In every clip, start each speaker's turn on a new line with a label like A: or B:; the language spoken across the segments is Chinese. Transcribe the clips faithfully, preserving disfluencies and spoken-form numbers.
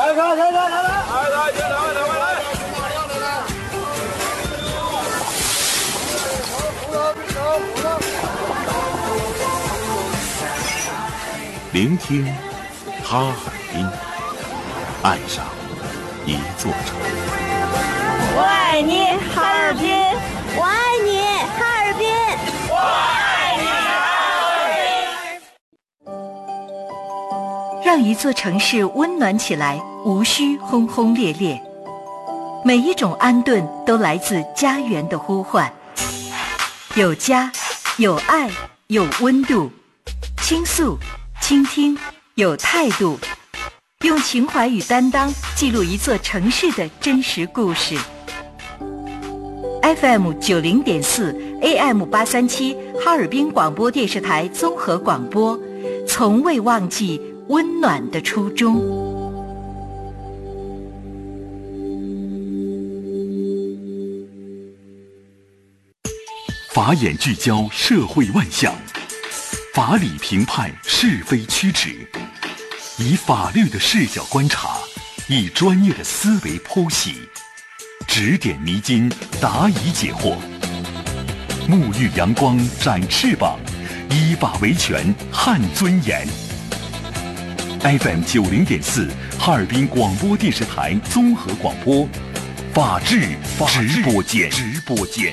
A: 开开开开开！来来，来来来来！
B: 聆听哈尔滨，爱上一座城。
C: 我爱你，哈尔滨！我爱你，哈尔滨！我爱你，
D: 哈尔滨！让一座城市温暖起来，无需轰轰烈烈。每一种安顿都来自家园的呼唤。有家，有爱，有温度。倾诉，倾听，有态度。用情怀与担当记录一座城市的真实故事。F M 九零点四 A M 八三七哈尔滨广播电视台综合广播，从未忘记温暖的初衷。
B: 法眼聚焦社会万象，法理评判是非曲直，以法律的视角观察，以专业的思维剖析，指点迷津，答疑解惑，沐浴阳光，展翅膀，依法维权，撼尊严。F M 九零点四哈尔滨广播电视台综合广播，法治直播间，直播间。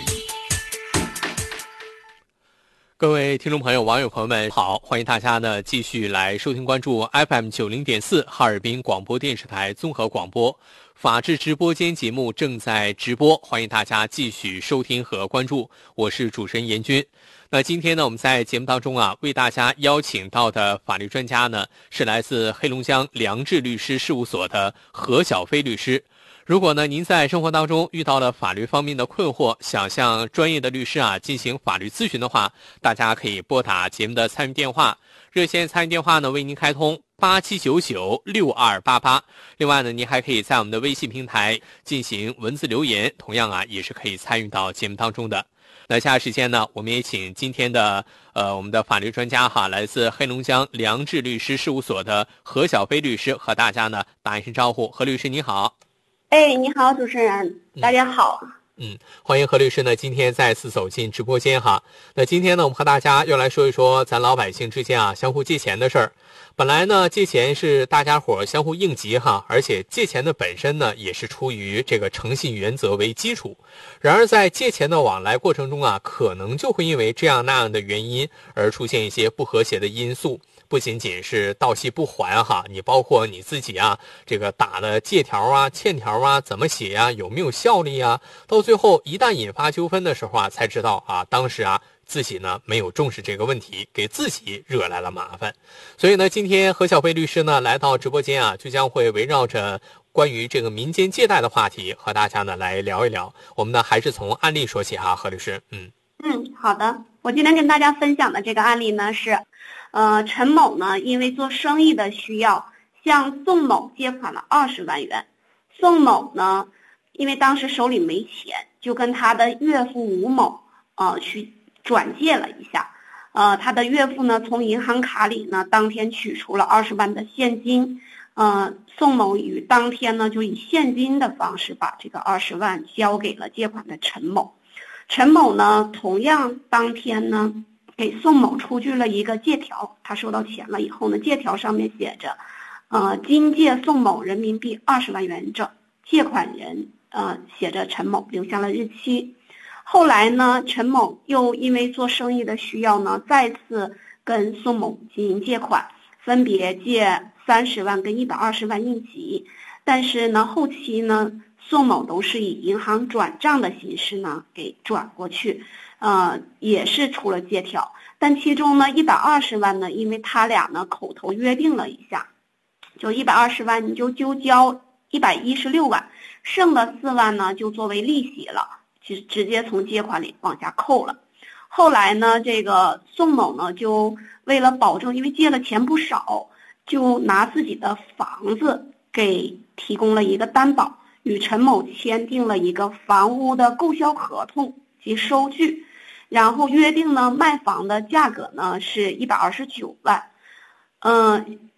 E: 各位听众朋友、网友朋友们好，欢迎大家呢继续来收听关注 F M 九零点四哈尔滨广播电视台综合广播法治直播间节目正在直播，欢迎大家继续收听和关注，我是主持人严军。那今天呢，我们在节目当中啊，为大家邀请到的法律专家呢，是来自黑龙江良智律师事务所的何小飞律师。如果呢您在生活当中遇到了法律方面的困惑，想向专业的律师啊进行法律咨询的话，大家可以拨打节目的参与电话，热线参与电话呢为您开通八七九九六二八八。另外呢，您还可以在我们的微信平台进行文字留言，同样啊也是可以参与到节目当中的。那下时间呢，我们也请今天的呃我们的法律专家哈，来自黑龙江良智律师事务所的何小飞律师和大家呢打一声招呼。何律师你好。
F: 哎，你好，主持人，大家好。
E: 嗯，欢迎何律师呢今天再次走进直播间哈。那今天呢，我们和大家又来说一说咱老百姓之间啊相互借钱的事儿。本来呢，借钱是大家伙相互应急哈，而且借钱的本身呢也是出于这个诚信原则为基础。然而在借钱的往来过程中啊，可能就会因为这样那样的原因而出现一些不和谐的因素。不仅仅是到期不还哈，你包括你自己啊，这个打的借条啊、欠条啊，怎么写啊，有没有效力啊？到最后一旦引发纠纷的时候啊，才知道啊，当时啊自己呢没有重视这个问题，给自己惹来了麻烦。所以呢，今天何小飞律师呢来到直播间啊，就将会围绕着关于这个民间借贷的话题和大家呢来聊一聊。我们呢还是从案例说起哈，何律师。嗯
F: 嗯，好的。我今天跟大家分享的这个案例呢是。呃，陈某呢，因为做生意的需要，向宋某借款了二十万元。宋某呢，因为当时手里没钱，就跟他的岳父吴某，呃，去转借了一下。呃，他的岳父呢，从银行卡里呢，当天取出了二十万的现金。呃，宋某于当天呢，就以现金的方式把这个二十万交给了借款的陈某。陈某呢，同样当天呢。给宋某出具了一个借条，他收到钱了以后呢，借条上面写着，呃，今借宋某人民币二十万元整，借款人呃写着陈某，留下了日期。后来呢，陈某又因为做生意的需要呢，再次跟宋某进行借款，分别借三十万跟一百二十万应急。但是呢，后期呢，宋某都是以银行转账的形式呢给转过去。呃，也是出了借条，但其中呢，一百二十万呢，因为他俩呢口头约定了一下，就一百二十万你就就交一百一十六万，剩的四万呢就作为利息了，就直接从借款里往下扣了。后来呢，这个宋某呢就为了保证，因为借的钱不少，就拿自己的房子给提供了一个担保，与陈某签订了一个房屋的购销合同及收据。然后约定呢，卖房的价格呢是一百二十九万，嗯、呃，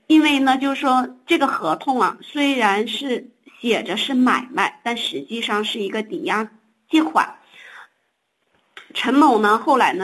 F: 因为呢，就是说这个合同啊，虽然是写着是买卖，但实际上是一个抵押借款。陈某呢，后来呢。